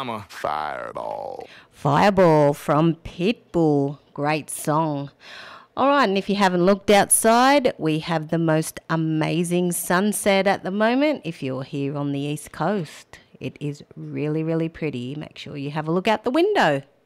I'm a fireball. Fireball from Pitbull. Great song. All right, and if you haven't looked outside, we have the most amazing sunset at the moment. If you're here on the East Coast, it is really, really pretty. Make sure you have a look out the window.